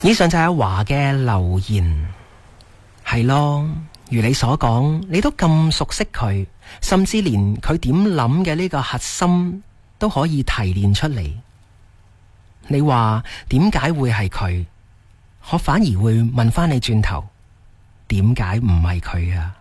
以上就係阿華嘅留言。係咯，如你所講，你都咁熟悉佢，甚至連佢點諗嘅呢個核心都可以提煉出嚟。你話點解會係佢？我反而會問翻你轉頭，點解唔係佢啊？